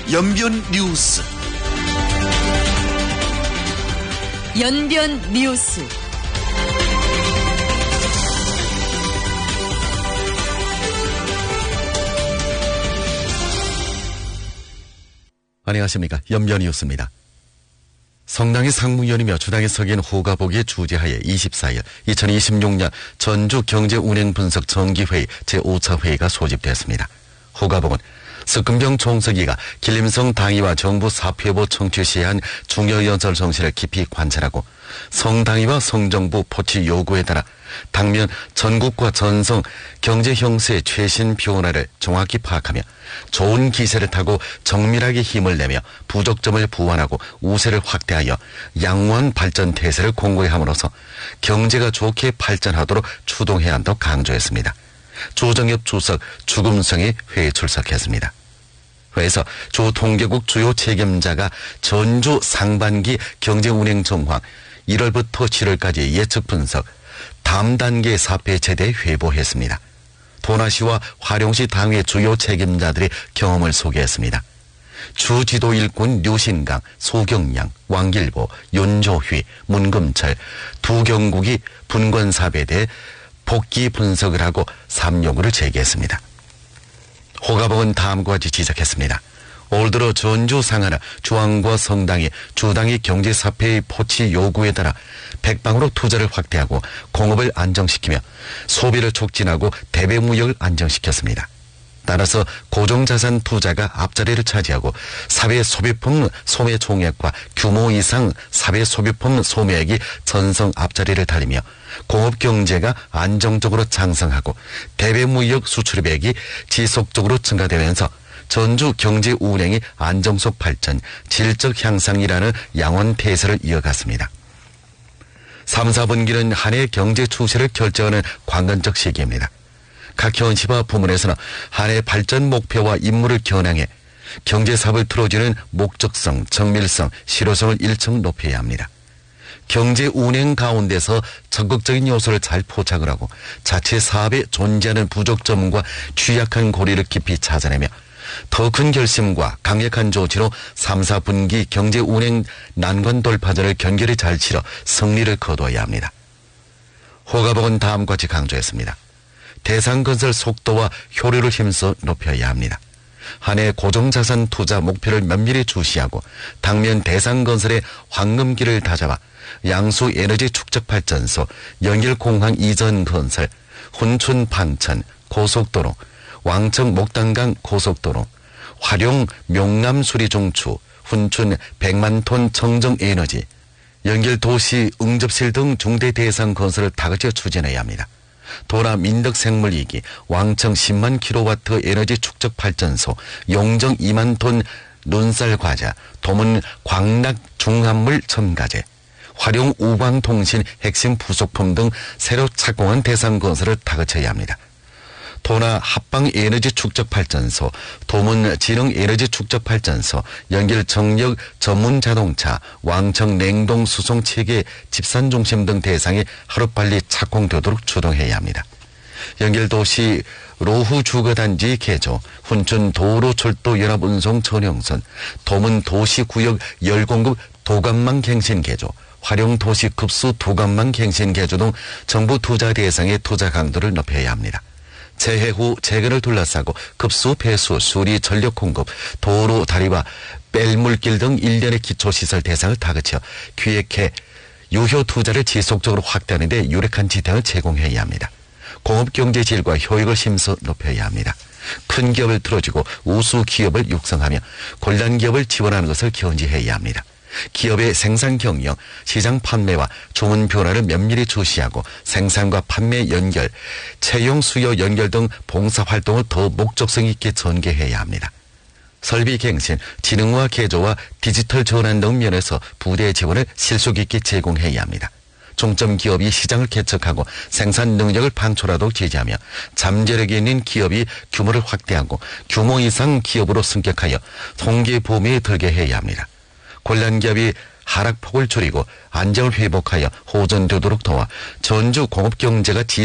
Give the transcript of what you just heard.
연변 뉴스. 연변 뉴스. 안녕하십니까. 연변 뉴스입니다. 성당의 상무위원이며 주당의 석인 호가복의 주재하에 24일 2026년 전주경제운행분석 정기회의 제5차 회의가 소집됐습니다. 호가복은 석금병 총서기가 길림성 당위와 정부 사표보 청취 시한 중요연설 정신을 깊이 관찰하고 성당위와 성정부 포치 요구에 따라 당면 전국과 전성 경제 형세의 최신 변화를 정확히 파악하며 좋은 기세를 타고 정밀하게 힘을 내며 부족점을 보완하고 우세를 확대하여 양호한 발전 태세를 공고히 함으로써 경제가 좋게 발전하도록 추동해야 한다고 강조했습니다. 조정엽 주석 주금성이 회의에 출석했습니다. 회에서 주 통계국 주요 책임자가 전주 상반기 경제운행 정황 1월부터 7월까지 예측 분석, 다음 단계 사패 제대에 회보했습니다. 도나시와 화룡시 당회 주요 책임자들의 경험을 소개했습니다. 주 지도 일꾼 류신강, 소경양, 왕길보, 윤조휘, 문금철 두 경국이 분권사업에 대해 복귀 분석을 하고 삼요구를 제기했습니다. 호가복은 다음과 같이 지적했습니다. 올 들어 전주 상하나 중앙과 성당이 주당의 경제사패의 포치 요구에 따라 백방으로 투자를 확대하고 공업을 안정시키며 소비를 촉진하고 대외무역을 안정시켰습니다. 따라서 고정자산 투자가 앞자리를 차지하고 사회소비품 소매 총액과 규모 이상 사회소비품 소매액이 전성 앞자리를 달리며 공업경제가 안정적으로 장성하고 대외무역 수출액이 지속적으로 증가되면서 전주 경제 운행이 안정적 발전, 질적 향상이라는 양원 태세를 이어갔습니다. 3, 4분기는 한 해 경제 추세를 결정하는 관건적 시기입니다. 각 현시와 부문에서는 한 해 발전 목표와 임무를 겨냥해 경제사업을 틀어주는 목적성, 정밀성, 실효성을 일청 높여야 합니다. 경제 운행 가운데서 적극적인 요소를 잘 포착을 하고 자체 사업에 존재하는 부족점과 취약한 고리를 깊이 찾아내며 더 큰 결심과 강력한 조치로 3, 4분기 경제 운행 난관 돌파전을 견결히 잘 치러 승리를 거둬야 합니다. 호가복은 다음과 같이 강조했습니다. 대상건설 속도와 효율을 힘써 높여야 합니다. 한 해 고정자산 투자 목표를 면밀히 주시하고 당면 대상건설의 황금기를 다잡아 양수 에너지 축적 발전소, 연길공항 이전 건설, 훈춘 방천 고속도로, 왕청 목단강 고속도로, 화룡 명남 수리중추, 훈춘 100만 톤 청정 에너지, 연결도시 응접실 등 중대 대상 건설을 다그쳐 추진해야 합니다. 도나 민덕생물이기, 왕청 10만 킬로와트 에너지 축적 발전소, 용정 2만 톤 논쌀 과자, 도문 광락 중합물 첨가제, 화룡 우광통신 핵심 부속품 등 새로 착공한 대상 건설을 다그쳐야 합니다. 도나 합방 에너지 축적 발전소, 도문 지능 에너지 축적 발전소, 연길 정력 전문 자동차, 왕청 냉동 수송 체계 집산 중심 등 대상이 하루빨리 착공되도록 추동해야 합니다. 연길 도시 로후 주거단지 개조, 훈춘 도로 철도 연합 운송 전용선, 도문 도시구역 열공급 도감망 갱신 개조, 화룡 도시 급수 도감망 갱신 개조 등 정부 투자 대상의 투자 강도를 높여야 합니다. 재해 후 재건을 둘러싸고 급수, 배수, 수리, 전력 공급, 도로, 다리와 뺄물길 등 일련의 기초시설 대상을 다그쳐 기획해 유효 투자를 지속적으로 확대하는 데 유력한 지대를 제공해야 합니다. 공업경제 질과 효익을 힘써 높여야 합니다. 큰 기업을 틀어주고 우수 기업을 육성하며 곤란 기업을 지원하는 것을 견지해야 합니다. 기업의 생산 경영, 시장 판매와 주문 변화를 면밀히 주시하고 생산과 판매 연결, 채용 수요 연결 등 봉사 활동을 더 목적성 있게 전개해야 합니다. 설비 갱신, 지능화 개조와 디지털 전환 등 면에서 부대 지원을 실속 있게 제공해야 합니다. 중점 기업이 시장을 개척하고 생산 능력을 방출하도록 지지하며 잠재력이 있는 기업이 규모를 확대하고 규모 이상 기업으로 승격하여 통계 범위에 들게 해야 합니다. 곤란 기업이 하락폭을 줄이고 안정을 회복하여 호전되도록 도와 전주 공업경제가